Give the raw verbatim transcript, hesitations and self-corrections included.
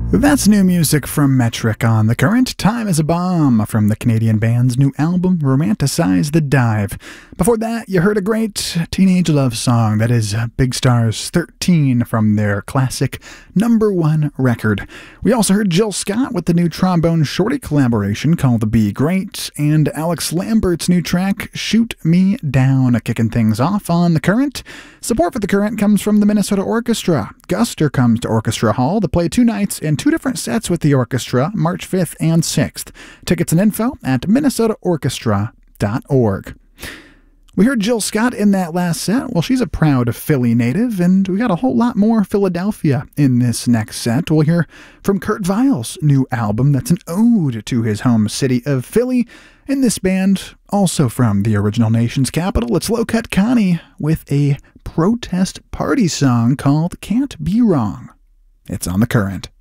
That's new music from Metric on The Current. Time is a Bomb from the Canadian band's new album, Romanticize the Dive. Before that, you heard a great teenage love song that is Big Star's thirteen from their classic number one record. We also heard Jill Scott with the new Trombone Shorty collaboration called Be Great, and Alex Lambert's new track, Shoot Me Down, kicking things off on The Current. Support for The Current comes from the Minnesota Orchestra. Guster comes to Orchestra Hall to play two nights and two different sets with the orchestra, March fifth and sixth. Tickets and info at minnesota orchestra dot org. We heard Jill Scott in that last set. Well, she's a proud Philly native, and we got a whole lot more Philadelphia in this next set. We'll hear from Kurt Weill's new album that's an ode to his home city of Philly. In this band, also from the original nation's capital, it's Low Cut Connie with a protest party song called Can't Be Wrong. It's on The Current.